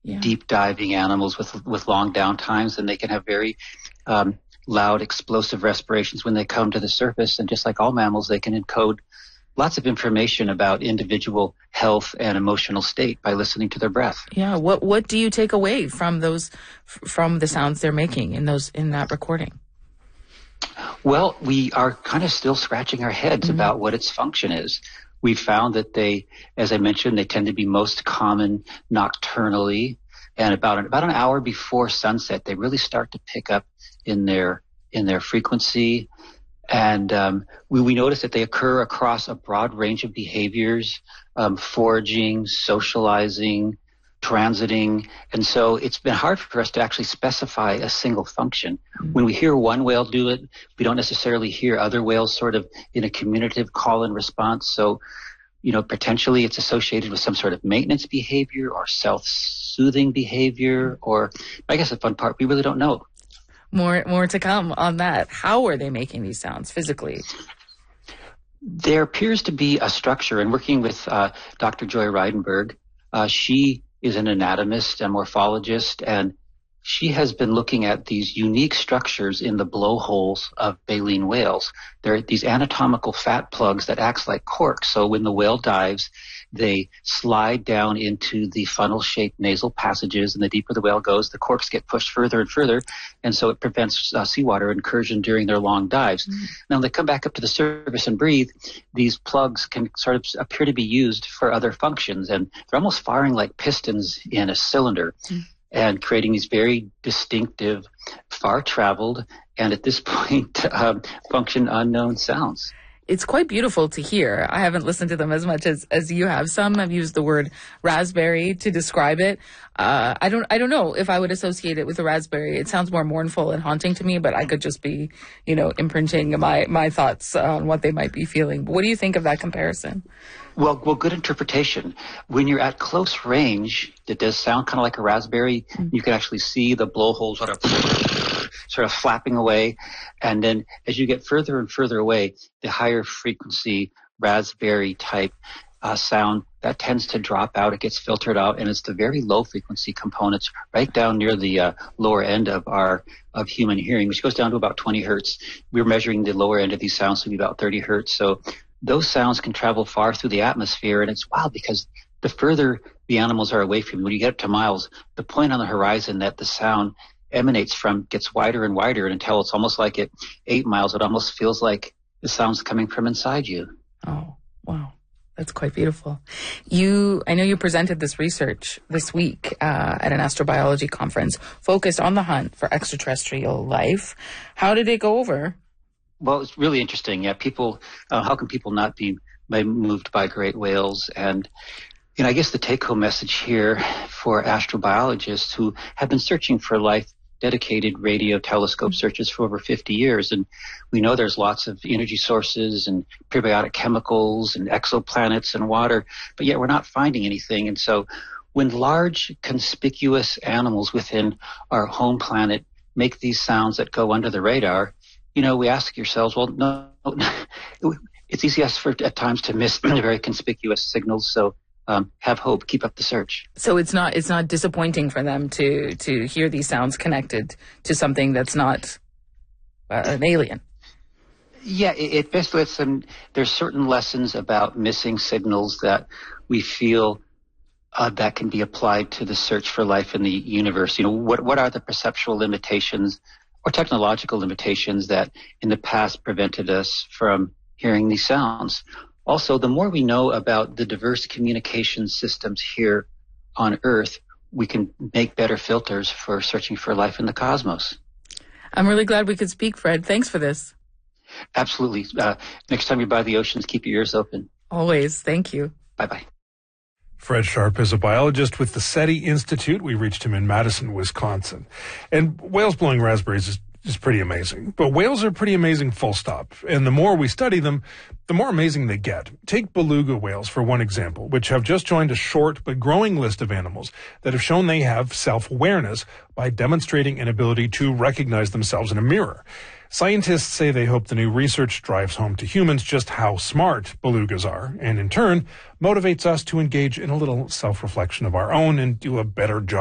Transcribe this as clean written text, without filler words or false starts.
deep diving animals with long down times, and they can have very loud, explosive respirations when they come to the surface. And just like all mammals, they can encode lots of information about individual health and emotional state by listening to their breath. Yeah. What do you take away from the sounds they're making in that recording? Well, we are kind of still scratching our heads about what its function is. We found that they, as I mentioned, they tend to be most common nocturnally, and about an hour before sunset, they really start to pick up in their frequency. And we notice that they occur across a broad range of behaviors, foraging, socializing, transiting. And so it's been hard for us to actually specify a single function. When we hear one whale do it, we don't necessarily hear other whales sort of in a communicative call and response. So, potentially it's associated with some sort of maintenance behavior or self-soothing behavior, or I guess the fun part, we really don't know. More to come on that. How are they making these sounds physically? There appears to be a structure, and working with Dr. Joy Reidenberg, she is an anatomist and morphologist, and she has been looking at these unique structures in the blowholes of baleen whales. There are these anatomical fat plugs that acts like corks. So when the whale dives, they slide down into the funnel-shaped nasal passages, and the deeper the whale goes, the corks get pushed further and further, and so it prevents seawater incursion during their long dives. Now, when they come back up to the surface and breathe, these plugs can sort of appear to be used for other functions, and they're almost firing like pistons in a cylinder. And creating these very distinctive, far-traveled, and at this point, function unknown sounds. It's quite beautiful to hear. I haven't listened to them as much as you have. Some have used the word raspberry to describe it. I don't know if I would associate it with a raspberry. It sounds more mournful and haunting to me, but I could just be, imprinting my thoughts on what they might be feeling. But what do you think of that comparison? Well, good interpretation. When you're at close range, it does sound kind of like a raspberry. You can actually see the blowhole sort of flapping away. And then as you get further and further away, the higher frequency raspberry type sound, that tends to drop out. It gets filtered out, and it's the very low frequency components right down near the lower end of human hearing, which goes down to about 20 hertz. We're measuring the lower end of these sounds to be about 30 hertz. So those sounds can travel far through the atmosphere, and it's wild because the further the animals are away from you, when you get up to miles, the point on the horizon that the sound emanates from gets wider and wider, and until it's almost like at 8 miles, it almost feels like the sound's coming from inside you. Oh, wow. That's quite beautiful. I know you presented this research this week at an astrobiology conference focused on the hunt for extraterrestrial life. How did it go over? Well, it's really interesting. Yeah, how can people not be moved by great whales? And, I guess the take-home message here for astrobiologists who have been searching for life, dedicated radio telescope searches for over 50 years. And we know there's lots of energy sources and prebiotic chemicals and exoplanets and water, but yet we're not finding anything. And so when large, conspicuous animals within our home planet make these sounds that go under the radar, we ask yourselves, well, no, it's easy at times to miss very conspicuous signals. So have hope, keep up the search. So it's not disappointing for them to hear these sounds connected to something that's not an alien. Yeah, it basically there's certain lessons about missing signals that we feel that can be applied to the search for life in the universe. What are the perceptual limitations or technological limitations that in the past prevented us from hearing these sounds? Also, the more we know about the diverse communication systems here on Earth, we can make better filters for searching for life in the cosmos. I'm really glad we could speak, Fred. Thanks for this. Absolutely. Next time you're by the oceans, keep your ears open. Always. Thank you. Bye-bye. Fred Sharp is a biologist with the SETI Institute. We reached him in Madison, Wisconsin. And whales blowing raspberries is pretty amazing. But whales are pretty amazing, full stop. And the more we study them, the more amazing they get. Take beluga whales for one example, which have just joined a short but growing list of animals that have shown they have self-awareness by demonstrating an ability to recognize themselves in a mirror. Scientists say they hope the new research drives home to humans just how smart belugas are, and in turn, motivates us to engage in a little self-reflection of our own and do a better job